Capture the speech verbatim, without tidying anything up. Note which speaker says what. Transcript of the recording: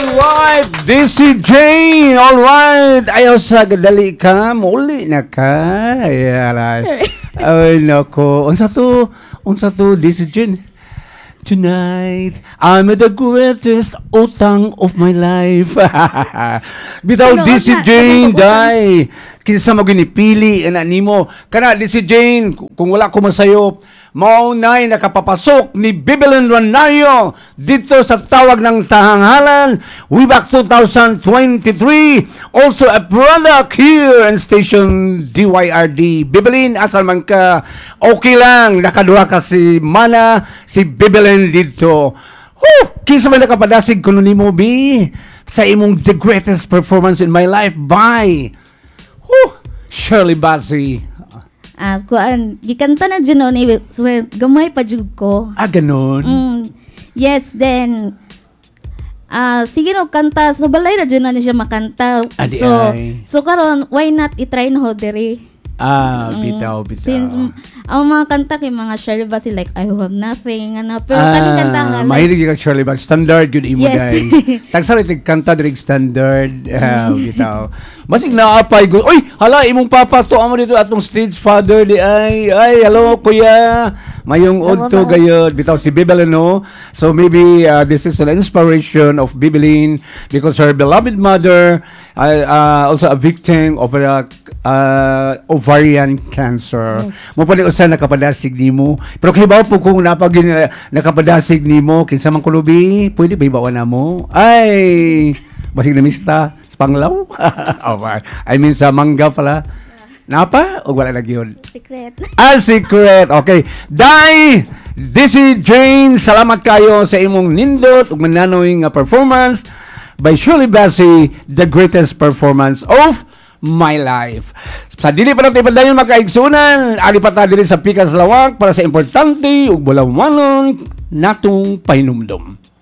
Speaker 1: Alright, this is Jane. Alright, ayaw sa gadali ka, muli na ka. Ayan. Ay, nako. Unsa to? Unsa to? This is Jane. Tonight, I'm the greatest utang of my life. Bitaw,
Speaker 2: Ano,
Speaker 1: this is
Speaker 2: na-
Speaker 1: Jane,
Speaker 2: utang?
Speaker 1: day. Kinsa mo ginipili, ina nimo. Kana, this is Jane. Kung wala ko masayo, maunay nakapapasok ni Bibelin Ranario dito sa tawag ng tahanghalan way back twenty twenty-three. Also a product here in station D Y R D. Bibelin, asal man ka, okay lang. Nakaduha ka si Mana, si Bibelin dito. Woo! Kinsa man nakapadasig kuno nimo bi sa imong the greatest performance in my life by Woo! Shirley Bassey.
Speaker 2: Ah, kuan gikanta na dyan ni so, gamay pa jud ko.
Speaker 1: Ah, ganun.
Speaker 2: Mm, yes, then ah sige no kanta so balay na dyan na siya makanta.
Speaker 1: Adi
Speaker 2: so
Speaker 1: ay.
Speaker 2: so karon why not i-try na ho diri?
Speaker 1: Ah,
Speaker 2: Mm,
Speaker 1: bitaw, bitaw.
Speaker 2: Since mm, ang mga kanta kay mga Shirley Bassey like I have nothing ano pero
Speaker 1: Ah,
Speaker 2: kani kanta nga like,
Speaker 1: mahilig ka Shirley Bassey. Standard yun imo
Speaker 2: Yes.
Speaker 1: day. Tagsari tig kanta diri standard. Ah, bitaw. Masig naapay go. Oy, hala imong papa to amo dito atong stage father di ay. Ay, hello kuya. Mayong udto gayod bitaw si Bibelin no. So maybe uh, this is an inspiration of Bibelin because her beloved mother uh, uh, also a victim of a uh, ovarian cancer. Mo pala usa nakapadasig nimo. Pero kay bawo po kung napag nakapadasig nimo kinsa man kulubi, pwede ba ibawa na mo? Ay, basig na mista sa panglaw. Oh, I mean sa mangga pala. Napa? O wala na gyud?
Speaker 2: secret.
Speaker 1: Ah, secret. Okay. Dai, this is Jane. Salamat kayo sa imong nindot ug mananoy nga performance by Shirley Bassey, the greatest performance of my life. Sa dili pa natin ipadayon makaigsunan, ali pa ta dili sa Pikas Lawak para sa importante ug bulawanon natong pahinumdom.